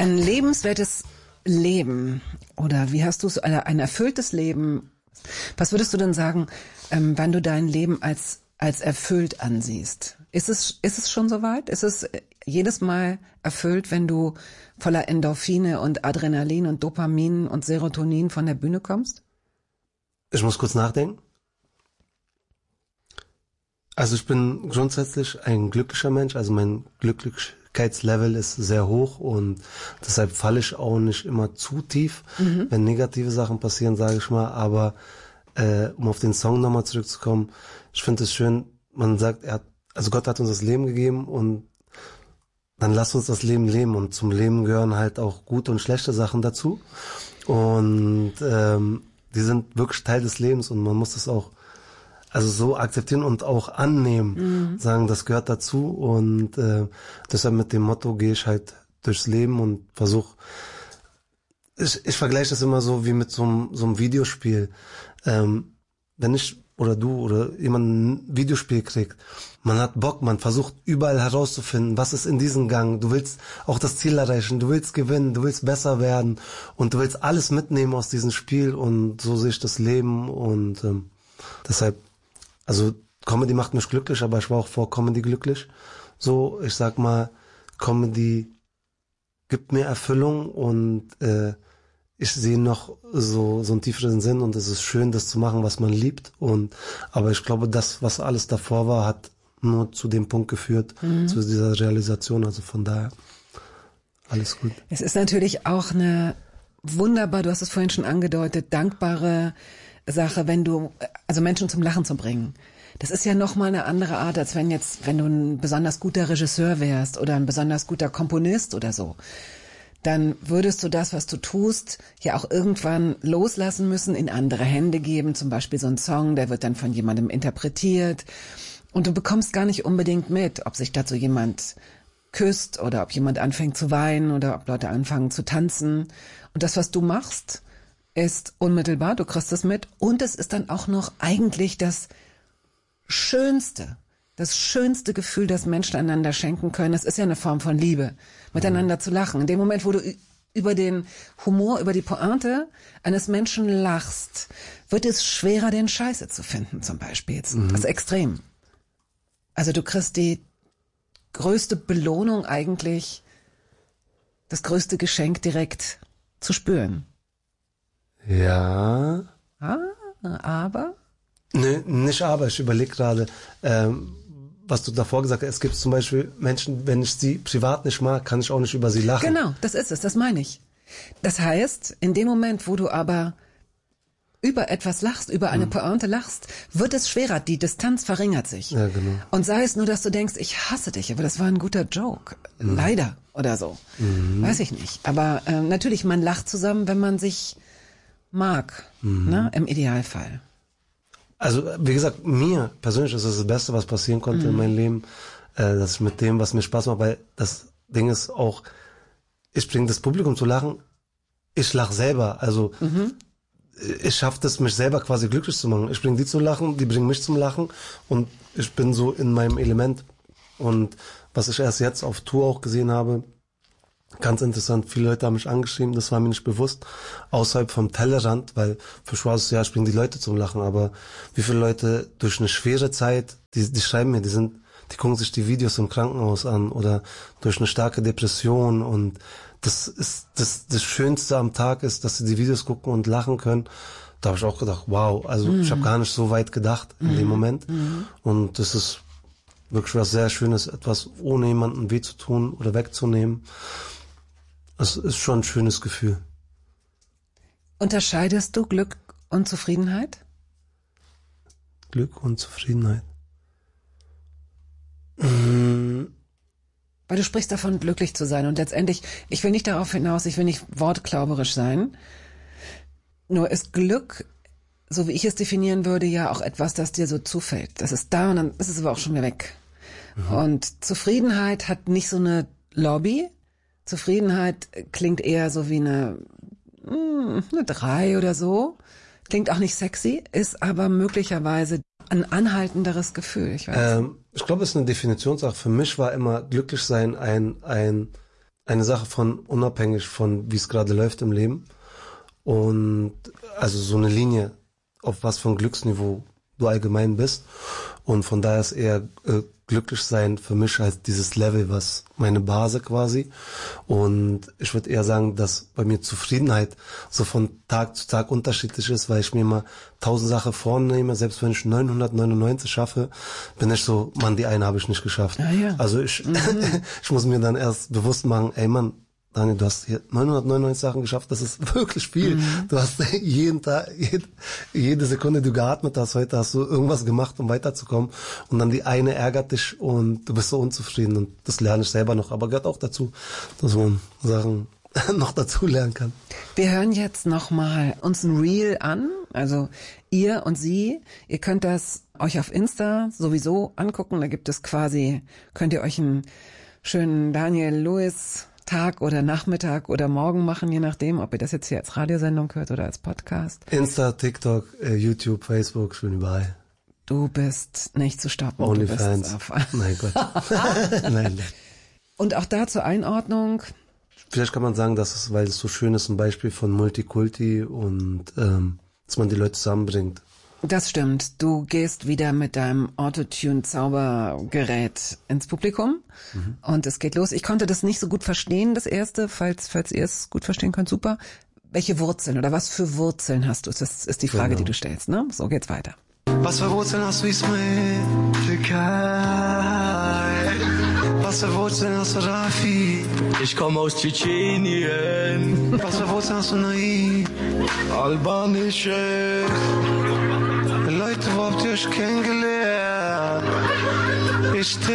Ein lebenswertes Leben oder wie hast du es, ein erfülltes Leben? Was würdest du denn sagen, wenn du dein Leben als erfüllt ansiehst? Ist es schon soweit? Ist es jedes Mal erfüllt, wenn du voller Endorphine und Adrenalin und Dopamin und Serotonin von der Bühne kommst? Ich muss kurz nachdenken. Also ich bin grundsätzlich ein glücklicher Mensch, also mein Glücklichkeitslevel ist sehr hoch und deshalb falle ich auch nicht immer zu tief, wenn negative Sachen passieren, sage ich mal, aber um auf den Song nochmal zurückzukommen, ich finde es schön, man sagt, Gott hat uns das Leben gegeben und dann lass uns das Leben leben und zum Leben gehören halt auch gute und schlechte Sachen dazu und die sind wirklich Teil des Lebens und man muss das auch so akzeptieren und auch annehmen, sagen, das gehört dazu und deshalb mit dem Motto gehe ich halt durchs Leben und versuche, ich vergleiche das immer so wie mit so einem Videospiel. Wenn ich oder du oder jemand ein Videospiel kriegt, man hat Bock, man versucht überall herauszufinden, was ist in diesem Gang, du willst auch das Ziel erreichen, du willst gewinnen, du willst besser werden und du willst alles mitnehmen aus diesem Spiel und so sehe ich das Leben und deshalb, Comedy macht mich glücklich, aber ich war auch vor Comedy glücklich. So, ich sag mal, Comedy gibt mir Erfüllung und ich sehe noch so einen tieferen Sinn und es ist schön, das zu machen, was man liebt. Aber ich glaube, das, was alles davor war, hat nur zu dem Punkt geführt, zu dieser Realisation. Also von daher, alles gut. Es ist natürlich auch eine wunderbar, du hast es vorhin schon angedeutet, dankbare Sache, wenn Menschen zum Lachen zu bringen. Das ist ja nochmal eine andere Art, als wenn du ein besonders guter Regisseur wärst oder ein besonders guter Komponist oder so. Dann würdest du das, was du tust, ja auch irgendwann loslassen müssen, in andere Hände geben. Zum Beispiel so ein Song, der wird dann von jemandem interpretiert. Und du bekommst gar nicht unbedingt mit, ob sich dazu jemand küsst oder ob jemand anfängt zu weinen oder ob Leute anfangen zu tanzen. Und das, was du machst, ist unmittelbar, du kriegst es mit. Und es ist dann auch noch eigentlich das schönste Gefühl, das Menschen einander schenken können. Es ist ja eine Form von Liebe, miteinander zu lachen. In dem Moment, wo du über den Humor, über die Pointe eines Menschen lachst, wird es schwerer, den Scheiße zu finden, zum Beispiel. Das ist extrem. Also du kriegst die größte Belohnung eigentlich, das größte Geschenk direkt zu spüren. Ja. Aber? Nee, nicht aber. Ich überlege gerade, was du davor gesagt hast. Es gibt zum Beispiel Menschen, wenn ich sie privat nicht mag, kann ich auch nicht über sie lachen. Genau, das ist es, das meine ich. Das heißt, in dem Moment, wo du aber über etwas lachst, über eine Pointe lachst, wird es schwerer, die Distanz verringert sich. Ja, genau. Und sei es nur, dass du denkst, ich hasse dich, aber das war ein guter Joke. Leider oder so. Weiß ich nicht. Aber natürlich, man lacht zusammen, wenn man sich mag, ne? Im Idealfall. Also, wie gesagt, mir persönlich ist das Beste, was passieren konnte in meinem Leben, dass ich mit dem, was mir Spaß macht, weil das Ding ist auch, ich bringe das Publikum zu lachen, ich lache selber, also ich schaffe das, mich selber quasi glücklich zu machen. Ich bringe die zum Lachen, die bringen mich zum Lachen und ich bin so in meinem Element. Und was ich erst jetzt auf Tour auch gesehen habe, ganz interessant, viele Leute haben mich angeschrieben, das war mir nicht bewusst, außerhalb vom Tellerrand, weil für Schwarz, ja, ich bringe die Leute zum Lachen, aber wie viele Leute durch eine schwere Zeit, die schreiben mir, die gucken sich die Videos im Krankenhaus an oder durch eine starke Depression und das ist das Schönste am Tag ist, dass sie die Videos gucken und lachen können. Da habe ich auch gedacht, wow, also ich habe gar nicht so weit gedacht in dem Moment und das ist wirklich was sehr Schönes, etwas ohne jemanden weh zu tun oder wegzunehmen. Das ist schon ein schönes Gefühl. Unterscheidest du Glück und Zufriedenheit? Glück und Zufriedenheit. Weil du sprichst davon, glücklich zu sein. Und letztendlich, ich will nicht darauf hinaus, ich will nicht wortklauberisch sein. Nur ist Glück, so wie ich es definieren würde, ja auch etwas, das dir so zufällt. Das ist da und dann ist es aber auch schon wieder weg. Und Zufriedenheit hat nicht so eine Lobby. Zufriedenheit klingt eher so wie eine 3 oder so. Klingt auch nicht sexy, ist aber möglicherweise ein anhaltenderes Gefühl. Ich weiß. Ich glaube, es ist eine Definitionssache. Für mich war immer glücklich sein ein eine Sache von unabhängig von, wie es gerade läuft im Leben. Und also so eine Linie, auf was für ein Glücksniveau du allgemein bist. Und von daher ist eher glücklich sein für mich halt dieses Level, was meine Basis quasi. Und ich würde eher sagen, dass bei mir Zufriedenheit so von Tag zu Tag unterschiedlich ist, weil ich mir immer 1000 Sachen vornehme. Selbst wenn ich 999 schaffe, bin ich so, Mann, die eine habe ich nicht geschafft. Ah, ja. Also ich muss mir dann erst bewusst machen, ey Mann, Daniel, du hast hier 999 Sachen geschafft, das ist wirklich viel. Du hast jeden Tag, jede Sekunde, die du geatmet hast, heute hast du irgendwas gemacht, um weiterzukommen. Und dann die eine ärgert dich und du bist so unzufrieden. Und das lerne ich selber noch, aber gehört auch dazu, dass man Sachen noch dazu lernen kann. Wir hören jetzt nochmal uns ein Reel an, also ihr und sie. Ihr könnt das euch auf Insta sowieso angucken, da gibt es quasi, könnt ihr euch einen schönen Daniel Lewis Tag oder Nachmittag oder Morgen machen, je nachdem, ob ihr das jetzt hier als Radiosendung hört oder als Podcast. Insta, TikTok, YouTube, Facebook, schon überall. Du bist nicht zu stoppen. OnlyFans. Nein, Gott. Nein. Und auch da zur Einordnung. Vielleicht kann man sagen, dass es, weil es so schön ist, ein Beispiel von Multikulti und dass man die Leute zusammenbringt. Das stimmt. Du gehst wieder mit deinem Autotune-Zaubergerät ins Publikum und es geht los. Ich konnte das nicht so gut verstehen, das erste. Falls ihr es gut verstehen könnt, super. Welche Wurzeln oder was für Wurzeln hast du? Das ist die Frage, die du stellst, ne? So geht's weiter. Was für Wurzeln hast du, Ismail? Was für Wurzeln hast du, Rafi? Ich komme aus Tschetschenien. Was für Wurzeln hast du, Naib? Albanische. Leute, wo habt ihr euch kennengelernt? Ich